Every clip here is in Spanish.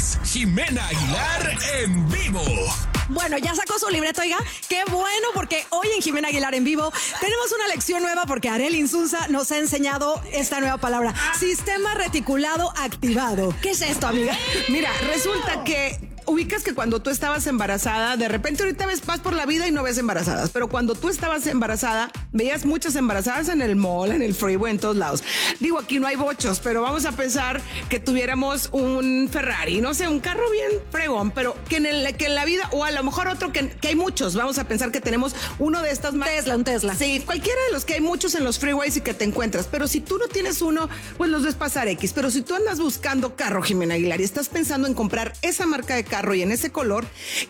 es Jimena Aguilar en vivo. Bueno, ya sacó su libreta, oiga. Qué bueno, porque hoy en Jimena Aguilar en vivo tenemos una lección nueva porque Arely Insunza nos ha enseñado esta nueva palabra. Sistema reticulado activado. ¿Qué es esto, amiga? Mira, resulta que ubicas que cuando tú estabas embarazada, de repente ahorita vas por la vida y no ves embarazadas, pero cuando tú estabas embarazada, veías muchas embarazadas en el mall, en el freeway, en todos lados. Digo, aquí no hay bochos, pero vamos a pensar que tuviéramos un Ferrari, no sé, un carro bien fregón, pero que en la vida, o a lo mejor otro que hay muchos, vamos a pensar que tenemos uno de estas marcas. Un Tesla. Sí, cualquiera de los que hay muchos en los freeways y que te encuentras, pero si tú no tienes uno, pues los ves pasar X, pero si tú andas buscando carro, Jimena Aguilar, y estás pensando en comprar esa marca de carro y en ese color,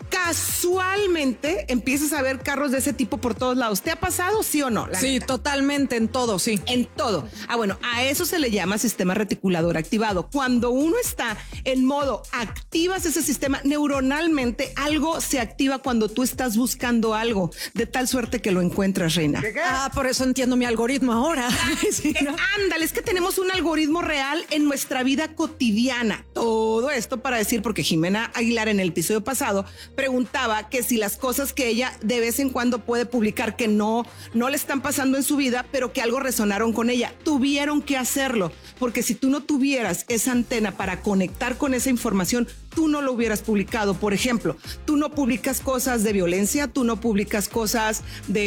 casualmente empiezas a ver carros de ese tipo por todos lados. ¿Te ha pasado, sí o no? Sí, totalmente, en todo, sí. En todo. Bueno, a eso se le llama sistema reticulador activado. Cuando uno está en modo activas ese sistema, neuronalmente algo se activa cuando tú estás buscando algo, de tal suerte que lo encuentras, reina. Por eso entiendo mi algoritmo ahora. Sí, ¿no? Ándale, es que tenemos un algoritmo real en nuestra vida cotidiana. Todo esto para decir, porque Jimena Aguilar en el episodio pasado preguntaba que si las cosas que ella de vez en cuando puede publicar que no le están pasando en su vida, pero que algo resonaron con ella, tuvieron que hacerlo, porque si tú no tuvieras esa antena para conectar con esa información, tú no lo hubieras publicado. Por ejemplo, tú no publicas cosas de violencia, tú no publicas cosas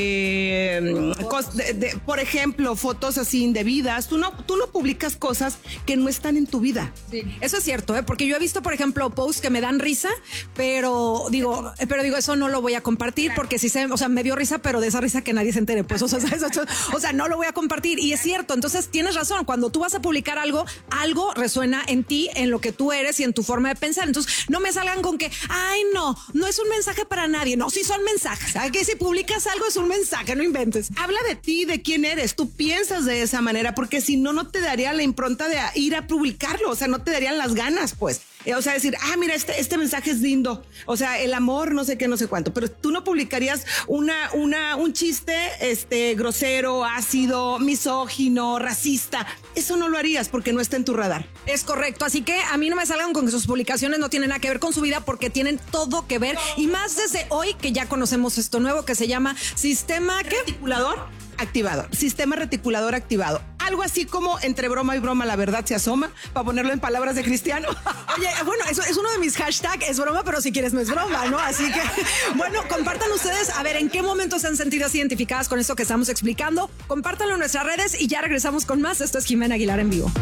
de por ejemplo, fotos así indebidas, tú no publicas cosas que no están en tu vida. Sí, eso es cierto, porque yo he visto, por ejemplo, posts que me dan risa, pero digo, eso no lo voy a compartir, claro, porque me dio risa, pero de esa risa que nadie se entere, pues, no lo voy a compartir. Y es cierto, entonces tienes razón, cuando tú vas a publicar algo resuena en ti, en lo que tú eres y en tu forma de pensar. Entonces, no me salgan con que, no es un mensaje para nadie. No, sí son mensajes. ¿Sabes? Que si publicas algo es un mensaje, no inventes. Habla de ti, de quién eres. Tú piensas de esa manera, porque si no te daría la impronta de ir a publicarlo. O sea, no te darían las ganas, pues. O sea, decir, mira, este mensaje es lindo. O sea, el amor, no sé qué, no sé cuánto. Pero tú no publicarías un chiste grosero, ácido, misógino, racista. Eso no lo harías porque no está en tu radar. Es correcto. Así que a mí no me salgan con que sus publicaciones no tienen nada que ver con su vida, porque tienen todo que ver. Y más desde hoy que ya conocemos esto nuevo que se llama sistema reticulador activado. Sistema reticulador activado. Algo así como entre broma y broma la verdad se asoma, para ponerlo en palabras de Cristiano. Oye, bueno, eso es uno de mis hashtags, es broma, pero si quieres no es broma, ¿no? Así que, bueno, compartan ustedes, a ver, en qué momento se han sentido así identificadas con esto que estamos explicando. Compártanlo en nuestras redes y ya regresamos con más. Esto es Jimena Aguilar en vivo.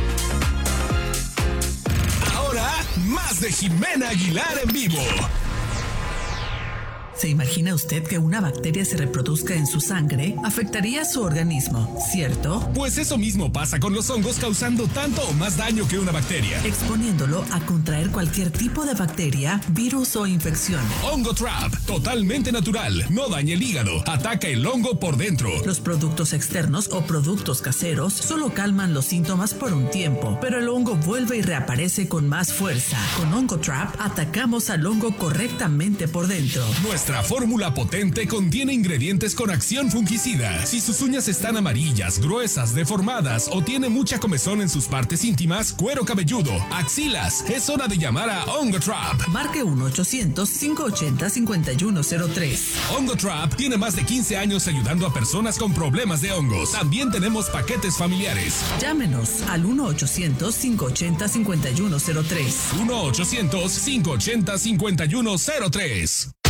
Ahora, más de Jimena Aguilar en vivo. ¿Se imagina usted que una bacteria se reproduzca en su sangre? Afectaría a su organismo, ¿cierto? Pues eso mismo pasa con los hongos, causando tanto o más daño que una bacteria, exponiéndolo a contraer cualquier tipo de bacteria, virus o infección. Hongo Trap, totalmente natural, no daña el hígado, ataca el hongo por dentro. Los productos externos o productos caseros solo calman los síntomas por un tiempo, pero el hongo vuelve y reaparece con más fuerza. Con Hongo Trap atacamos al hongo correctamente por dentro. Nuestra fórmula potente contiene ingredientes con acción fungicida. Si sus uñas están amarillas, gruesas, deformadas o tiene mucha comezón en sus partes íntimas, cuero cabelludo, axilas, es hora de llamar a Hongo Trap. Marque 1-800-580-5103. Hongo Trap tiene más de 15 años ayudando a personas con problemas de hongos. También tenemos paquetes familiares. Llámenos al 1-800-580-5103. 1-800-580-5103.